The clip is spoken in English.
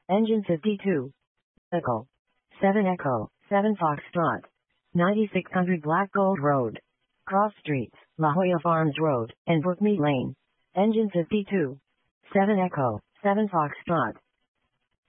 Engine 52. Echo. 7 Echo, 7 Foxtrot. 9600 Black Gold Road. Cross Streets, La Jolla Farms Road, and Brookmead Lane. Engine 52. 7 Echo, 7 Foxtrot.